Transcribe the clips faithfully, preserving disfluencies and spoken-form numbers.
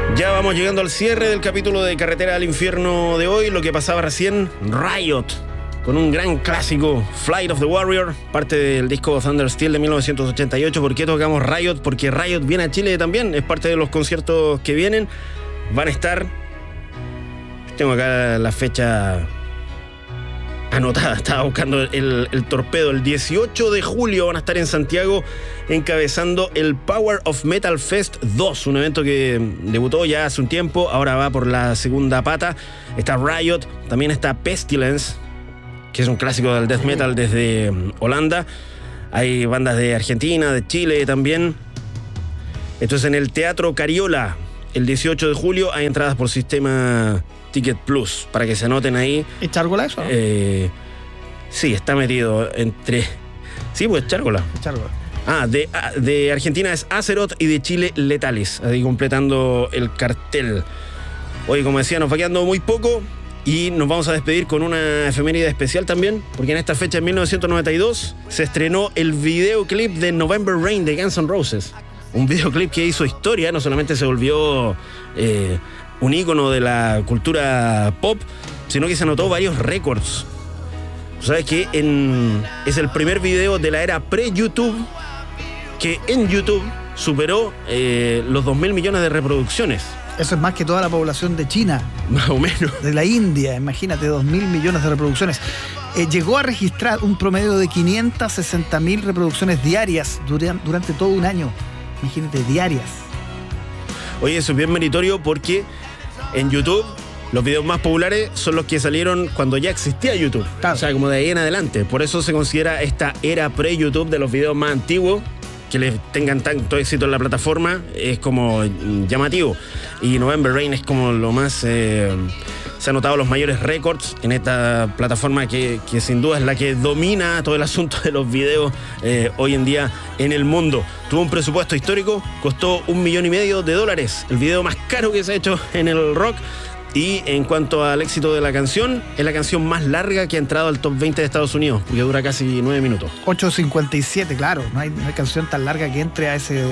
Ya vamos llegando al cierre del capítulo de Carretera al Infierno de hoy. Lo que pasaba recién, Riot, con un gran clásico, Flight of the Warrior, parte del disco Thunder Steel de mil novecientos ochenta y ocho. ¿Por qué tocamos Riot? Porque Riot viene a Chile también, es parte de los conciertos que vienen. Van a estar, tengo acá la fecha anotada, estaba buscando el, el torpedo, el dieciocho de julio van a estar en Santiago encabezando el Power of Metal Fest dos, un evento que debutó ya hace un tiempo, ahora va por la segunda pata. Está Riot, también está Pestilence, que es un clásico del death metal desde Holanda. Hay bandas de Argentina, de Chile también. Esto es en el Teatro Cariola, el dieciocho de julio. Hay entradas por sistema Ticket Plus, para que se anoten ahí. ¿Es Chárgola eso? Eh, sí, está metido entre... Sí, pues Chárgola. Chárgola. Ah, de, de Argentina es Azeroth y de Chile Letalis, ahí completando el cartel. Oye, como decía, nos va quedando muy poco y nos vamos a despedir con una efeméride especial también, porque en esta fecha, en mil novecientos noventa y dos, se estrenó el videoclip de November Rain de Guns N' Roses. Un videoclip que hizo historia, no solamente se volvió eh, un ícono de la cultura pop, sino que se anotó varios récords. ¿Sabes qué? En, es el primer video de la era pre-YouTube que en YouTube superó eh, los dos mil millones de reproducciones. Eso es más que toda la población de China. Más o menos. De la India, imagínate, dos mil millones de reproducciones. Eh, llegó a registrar un promedio de quinientas sesenta mil reproducciones diarias durante, durante todo un año. Imagínate, diarias. Oye, eso es bien meritorio porque en YouTube los videos más populares son los que salieron cuando ya existía YouTube. Claro. O sea, como de ahí en adelante. Por eso se considera esta era pre-YouTube de los videos más antiguos. Que les tengan tanto éxito en la plataforma es como llamativo. Y November Rain es como lo más... Eh, se han notado los mayores récords en esta plataforma que, que sin duda es la que domina todo el asunto de los videos eh, hoy en día en el mundo. Tuvo un presupuesto histórico, costó un millón y medio de dólares. El video más caro que se ha hecho en el rock. Y en cuanto al éxito de la canción, es la canción más larga que ha entrado al top veinte de Estados Unidos, porque dura casi nueve minutos. ocho cincuenta y siete, claro. No hay, no hay canción tan larga que entre a ese...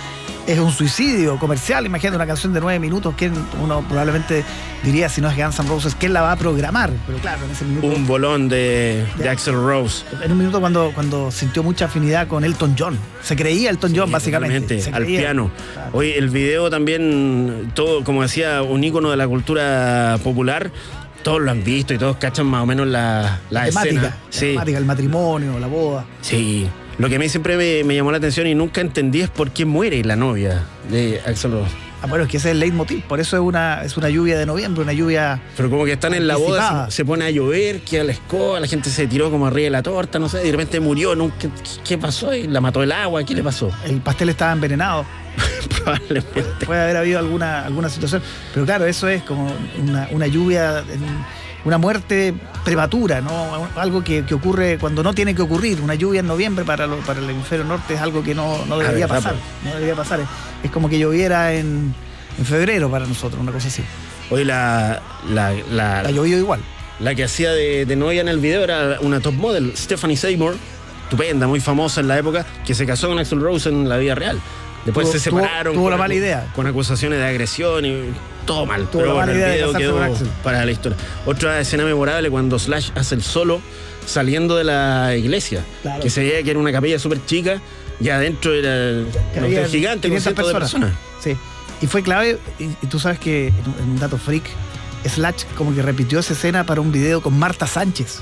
Es un suicidio comercial. Imagínate una canción de nueve minutos que uno probablemente diría, si no es Guns N' Roses, ¿quién la va a programar? Pero claro, en ese minuto... Un bolón de, de, de Axl Rose. En un minuto cuando, cuando sintió mucha afinidad con Elton John. Se creía Elton John, sí, básicamente. Se al piano. Claro. Oye, el video también, todo, como decía, un ícono de la cultura popular. Todos lo han visto y todos cachan más o menos la, la, la temática, escena. La sí. temática, el matrimonio, la boda. Sí. Lo que a mí siempre me, me llamó la atención y nunca entendí es por qué muere la novia de Axl Rose. Ah, bueno, es que ese es el leitmotiv, por eso es una, es una lluvia de noviembre, una lluvia... Pero como que están en la boda, se, se pone a llover, queda la escoba, la gente se tiró como arriba de la torta, no sé, y de repente murió, ¿no? ¿Qué, qué pasó? ¿La mató el agua? ¿Qué le pasó? El pastel estaba envenenado. Probablemente. Puede haber habido alguna, alguna situación, pero claro, eso es como una, una lluvia... Una muerte prematura, ¿no? Algo que, que ocurre cuando no tiene que ocurrir. Una lluvia en noviembre para, lo, para el hemisferio norte es algo que no, no debería pasar. No debería pasar. Es como que lloviera en, en febrero para nosotros, una cosa así. Hoy la... La, la, la llovió igual. La que hacía de, de novia en el video era una top model, Stephanie Seymour, estupenda, muy famosa en la época, que se casó con Axl Rose en la vida real. Después tuvo, se separaron. Tuvo, tuvo la mala idea. Con acusaciones de agresión y todo mal. Tuvo pero la bueno, el video quedó para la historia. Otra escena memorable cuando Slash hace el solo saliendo de la iglesia. Claro. Que se veía que era una capilla súper chica y adentro era un hotel gigante con cientos de personas. Sí. Y fue clave, y, y tú sabes que en un dato freak, Slash como que repitió esa escena para un video con Marta Sánchez.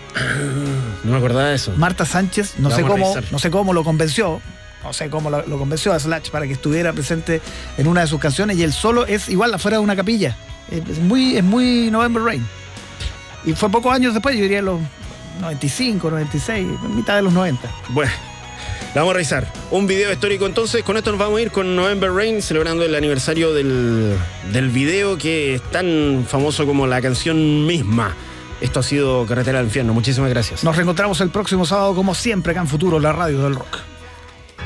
No me acordaba de eso. Marta Sánchez, no sé cómo, no sé cómo lo convenció. No sé cómo lo, lo convenció a Slash para que estuviera presente en una de sus canciones, y el solo es igual afuera de una capilla. Es muy, es muy November Rain. Y fue pocos años después, yo diría los noventa y cinco, noventa y seis, mitad de los noventa. Bueno, la vamos a revisar. Un video histórico entonces. Con esto nos vamos a ir con November Rain, celebrando el aniversario del, del video que es tan famoso como la canción misma. Esto ha sido Carretera al Infierno. Muchísimas gracias. Nos reencontramos el próximo sábado, como siempre, acá en Futuro, la radio del rock.